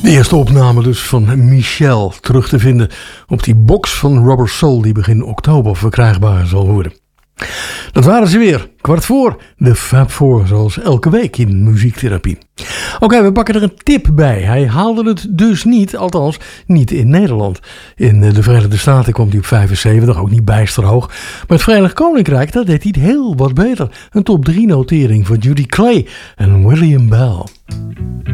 De eerste opname dus van Michelle, terug te vinden op die box van Rubber Soul die begin oktober verkrijgbaar zal worden. Dat waren ze weer, 15:15, de Fab Four, zoals elke week in Muziektherapie. Oké, we pakken er een tip bij. Hij haalde het dus niet, althans niet in Nederland. In de Verenigde Staten kwam hij op 75, ook niet bijster hoog. Maar het Verenigd Koninkrijk, dat deed hij het heel wat beter. Een top 3 notering voor Judy Clay en William Bell.